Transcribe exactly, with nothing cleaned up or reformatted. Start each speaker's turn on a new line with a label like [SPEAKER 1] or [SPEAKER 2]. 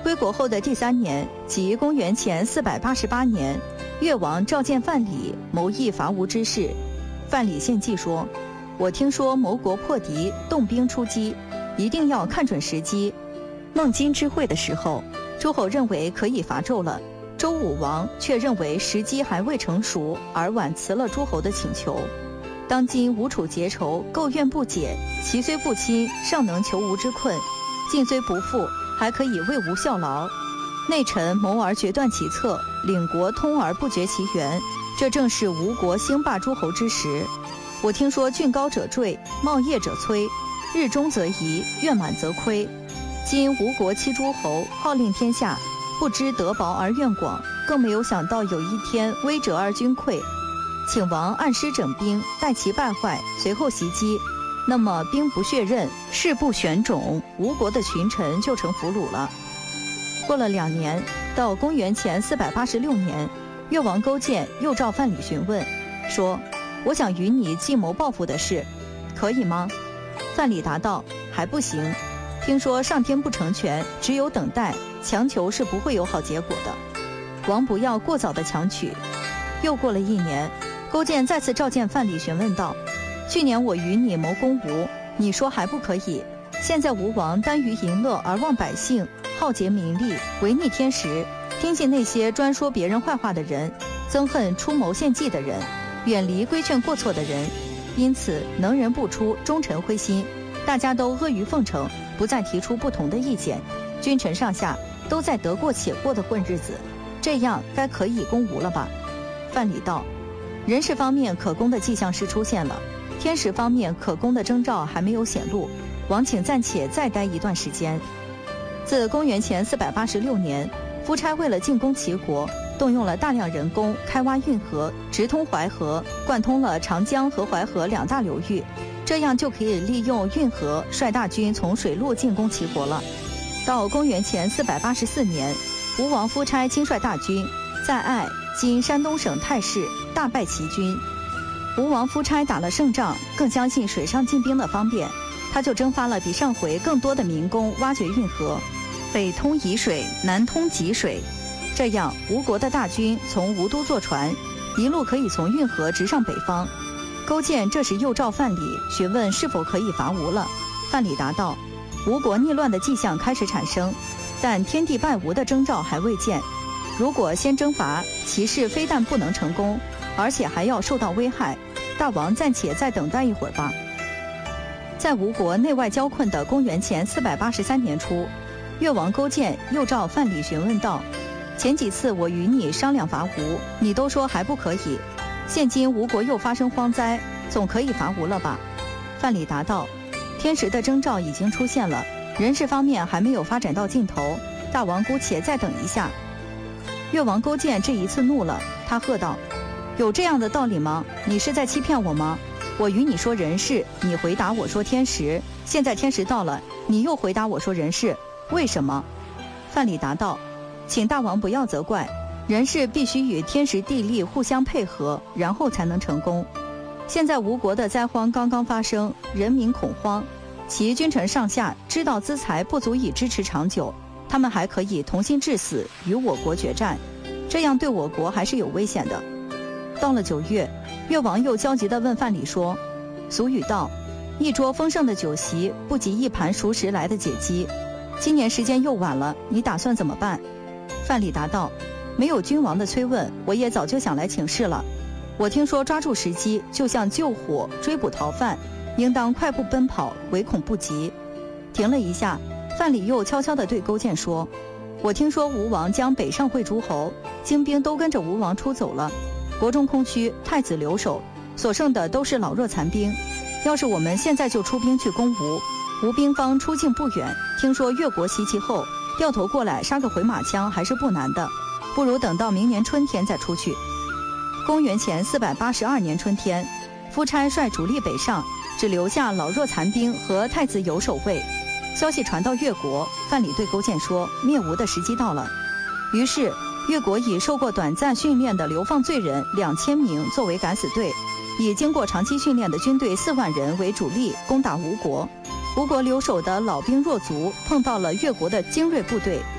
[SPEAKER 1] 归国后的第三年，即公元前四百八十八年，越王召见范蠡，谋议伐吴之事。范蠡献计说：“我听说谋国破敌，动兵出击，一定要看准时机。”孟津之会的时候，诸侯认为可以伐纣了，周武王却认为时机还未成熟，而婉辞了诸侯的请求。当今吴楚结仇，构怨不解，其虽不亲，尚能求吴之困；晋虽不附，还可以为吴效劳。内臣谋而决断其策，领国通而不决其源，这正是吴国兴霸诸侯之时。我听说郡高者坠，茂业者摧，日中则移，月满则亏。今吴国七诸侯号令天下，不知德薄而怨广，更没有想到有一天威折而君溃。请王按时整兵，待其败坏，随后袭击。那么兵不血刃，势不选种，吴国的群臣就成俘虏了。过了两年，到公元前四百八十六年，越王勾践又召范蠡询问，说：“我想与你计谋报复的事，可以吗？”范蠡答道：“还不行。听说上天不成全，只有等待，强求是不会有好结果的。王不要过早的强取。”又过了一年，勾践再次召见范蠡询问道：“去年我与你谋攻吴，你说还不可以。现在吴王耽于淫乐而忘百姓，好结名利，违逆天时，听信那些专说别人坏话的人，憎恨出谋献计的人，远离规劝过错的人。因此能人不出，忠臣灰心，大家都阿谀奉承，不再提出不同的意见，君臣上下都在得过且过的混日子，这样该可以攻吴了吧？”范蠡道：“人事方面可攻的迹象是出现了，天时方面可攻的征兆还没有显露，王请暂且再待一段时间。”自公元前四百八十六年，夫差为了进攻齐国，动用了大量人工，开挖运河，直通淮河，贯通了长江和淮河两大流域，这样就可以利用运河率大军从水路进攻齐国了。到公元前四百八十四年，吴王夫差亲率大军在艾（今山东省泰市）大败齐军。吴王夫差打了胜仗，更相信水上进兵的方便，他就征发了比上回更多的民工，挖掘运河，北通沂水，南通济水。这样吴国的大军从吴都坐船，一路可以从运河直上北方。勾践这时又召范蠡询问是否可以伐吴了。范蠡答道：“吴国逆乱的迹象开始产生，但天地败吴的征兆还未见。如果先征伐，其事非但不能成功，而且还要受到危害。大王暂且再等待一会儿吧。”在吴国内外交困的公元前四百八十三年初，越王勾践又召范蠡询问道：“前几次我与你商量伐吴，你都说还不可以，现今吴国又发生荒灾，总可以伐吴了吧？”范蠡答道：“天时的征兆已经出现了，人事方面还没有发展到尽头，大王姑且再等一下。”越王勾践这一次怒了，他喝道：“有这样的道理吗？你是在欺骗我吗？我与你说人事，你回答我说天时，现在天时到了，你又回答我说人事，为什么？”范蠡答道：“请大王不要责怪，人事必须与天时地利互相配合，然后才能成功。现在吴国的灾荒刚刚发生，人民恐慌，其君臣上下知道资财不足以支持长久，他们还可以同心致死，与我国决战，这样对我国还是有危险的。”到了九月，越王又焦急地问范蠡说：“俗语道，一桌丰盛的酒席不及一盘熟食来的解饥，今年时间又晚了，你打算怎么办？”范蠡答道：“没有君王的催问，我也早就想来请示了。我听说抓住时机就像救火，追捕逃犯，应当快步奔跑，唯恐不及。”停了一下，范蠡又悄悄地对勾践说：“我听说吴王将北上会诸侯，精兵都跟着吴王出走了，国中空虚，太子留守，所剩的都是老弱残兵。要是我们现在就出兵去攻吴，吴兵方出境不远，听说越国袭击后，掉头过来杀个回马枪还是不难的，不如等到明年春天再出去。”公元前四百八十二年春天，夫差率主力北上，只留下老弱残兵和太子有守卫。消息传到越国，范蠡对勾践说：“灭吴的时机到了。”于是越国以受过短暂训练的流放罪人两千名作为敢死队，以经过长期训练的军队四万人为主力攻打吴国。吴国留守的老兵弱卒碰到了越国的精锐部队，